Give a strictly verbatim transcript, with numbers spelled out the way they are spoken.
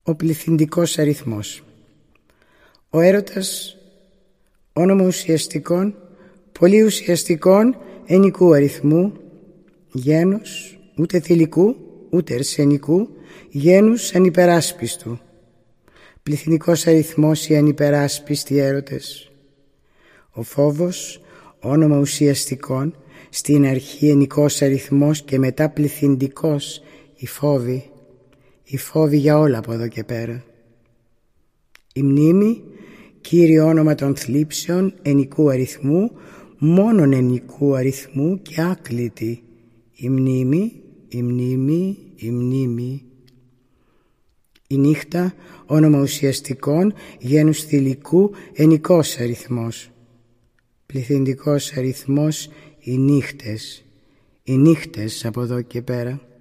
Ο πληθυντικός αριθμός. Ο έρωτας, όνομα ουσιαστικών, πολύ ουσιαστικών ενικού αριθμού, γένους, ούτε θηλυκού, ούτε αρσενικού, γένους ανυπεράσπιστου. Πληθυντικός αριθμός οι ανυπεράσπιστοι έρωτες. Ο φόβος, όνομα ουσιαστικών, στην αρχή ενικός αριθμός και μετά πληθυντικός η φόβη, η φόβη για όλα από εδώ και πέρα. Η μνήμη, κύριο όνομα των θλίψεων ενικού αριθμού, μόνον ενικού αριθμού και άκλητη. Η μνήμη, η μνήμη, η μνήμη. Η νύχτα, όνομα ουσιαστικών, γένους θηλυκού, ενικός αριθμός. Πληθυντικός αριθμός οι νύχτες, οι νύχτες από εδώ και πέρα.